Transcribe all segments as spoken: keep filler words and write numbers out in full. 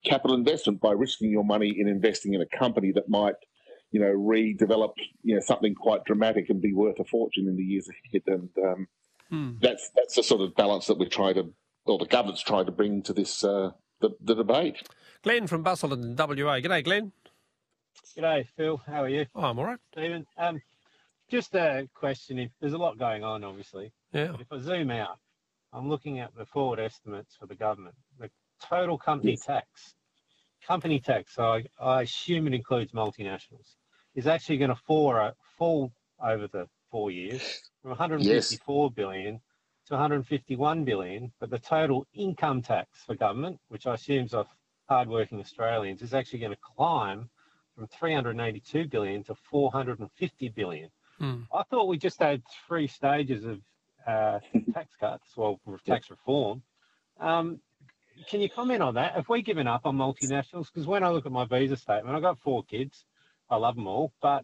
capital investment by risking your money in investing in a company that might, you know, redevelop, you know, something quite dramatic and be worth a fortune in the years ahead. And um, hmm. that's that's the sort of balance that we try to, or the government's trying to bring to this uh, the, the debate. Glenn from Busselton, W A. G'day, Glenn. G'day, Phil. How are you? Oh, I'm all right. Stephen, um, just a question. If there's a lot going on, obviously. Yeah. But if I zoom out, I'm looking at the forward estimates for the government. The total company yes. tax, company tax, so I, I assume it includes multinationals, is actually going to fall, fall over the four years from one hundred fifty-four yes. billion to one hundred fifty-one billion. But the total income tax for government, which I assume is of hardworking Australians, is actually going to climb from three hundred eighty-two billion to four hundred fifty billion. Mm. I thought we just had three stages of uh, tax cuts, well, tax reform. Um, can you comment on that? Have we given up on multinationals? Because when I look at my visa statement, I've got four kids. I love them all, but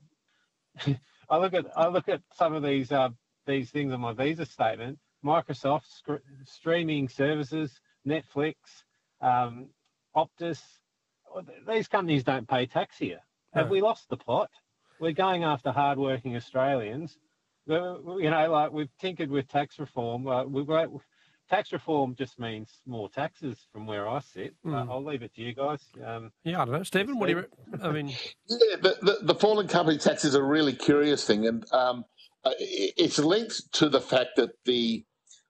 I look at I look at some of these uh, these things on my visa statement. Microsoft sc- streaming services, Netflix, um, Optus. These companies don't pay tax here. Have no. we lost the plot? We're going after hardworking Australians. You know, like we've tinkered with tax reform. Uh, we've got, tax reform just means more taxes from where I sit. Mm. Uh, I'll leave it to you guys. Um, yeah, I don't know. Stephen, what do you... I mean... Yeah, the, the, the falling company tax is a really curious thing, and um, it's linked to the fact that the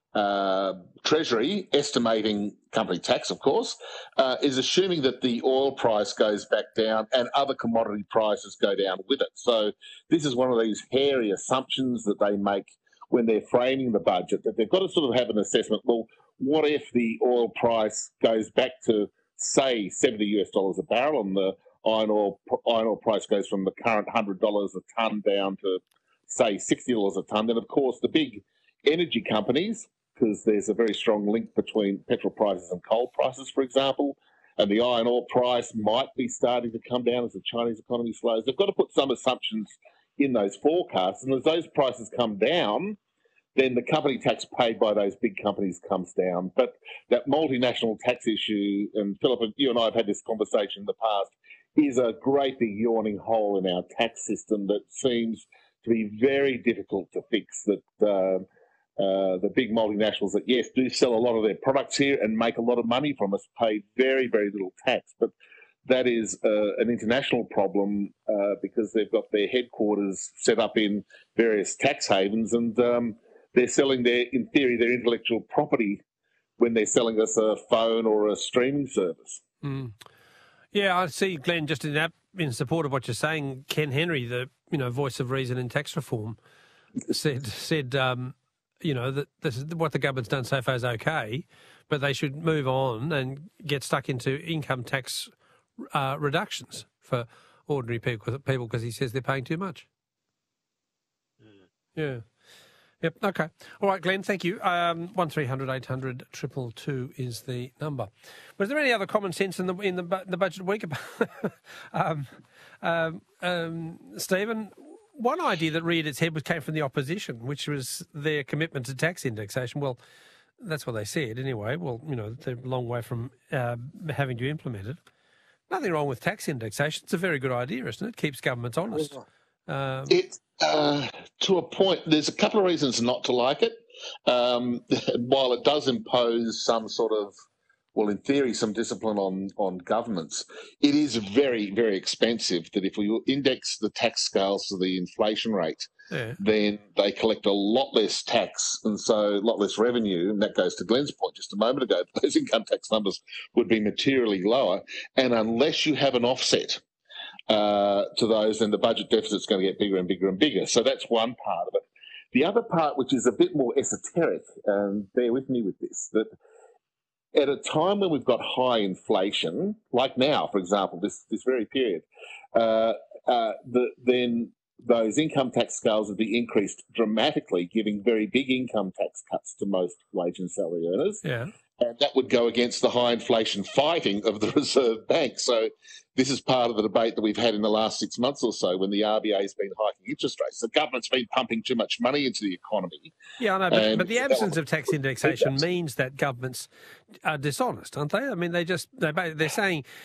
Uh, Treasury, estimating company tax, of course, uh, is assuming that the oil price goes back down and other commodity prices go down with it. So this is one of these hairy assumptions that they make when they're framing the budget, that they've got to sort of have an assessment, well, what if the oil price goes back to, say, seventy US dollars a barrel and the iron oil, iron oil price goes from the current one hundred dollars a tonne down to, say, sixty dollars a tonne? Then, of course, the big energy companies, because there's a very strong link between petrol prices and coal prices, for example, and the iron ore price might be starting to come down as the Chinese economy slows. They've got to put some assumptions in those forecasts, and as those prices come down, then the company tax paid by those big companies comes down. But that multinational tax issue, and Philip, you and I have had this conversation in the past, is a great big yawning hole in our tax system that seems to be very difficult to fix, that... Uh, Uh, the big multinationals that, yes, do sell a lot of their products here and make a lot of money from us, pay very, very little tax. But that is uh, an international problem uh, because they've got their headquarters set up in various tax havens, and um, they're selling their, in theory, their intellectual property when they're selling us a phone or a streaming service. Mm. Yeah, I see, Glenn, just in that, in support of what you're saying, Ken Henry, the you know voice of reason in tax reform, said said. Um, you know, that this is what the government's done so far is okay, but they should move on and get stuck into income tax uh, reductions for ordinary people because he says they're paying too much. Mm. Yeah. Yep. Okay. All right, Glenn, thank you. Um, one three hundred eight hundred two two two is the number. Was there any other common sense in the in the, the budget week? um, um, um, Stephen, one idea that reared its head was came from the opposition, which was their commitment to tax indexation. Well, that's what they said anyway. Well, you know, they're a long way from uh, having to implement it. Nothing wrong with tax indexation. It's a very good idea, isn't it? It keeps governments honest. Um, it, uh, to a point, there's a couple of reasons not to like it. Um, while it does impose some sort of, well, in theory, some discipline on, on governments, it is very, very expensive that if we index the tax scales to the inflation rate, yeah. then they collect a lot less tax and so a lot less revenue. And that goes to Glenn's point just a moment ago. Those income tax numbers would be materially lower. And unless you have an offset uh, to those, then the budget deficit's going to get bigger and bigger and bigger. So that's one part of it. The other part, which is a bit more esoteric, and bear with me with this, that at a time when we've got high inflation, like now, for example, this this very period, uh, uh, the, then those income tax scales would be increased dramatically, giving very big income tax cuts to most wage and salary earners. Yeah. And that would go against the high inflation fighting of the Reserve Bank. So this is part of the debate that we've had in the last six months or so when the R B A has been hiking interest rates. The government's been pumping too much money into the economy. Yeah, I know, but, but the absence of tax indexation means that governments are dishonest, aren't they? I mean, they just, they're, they're saying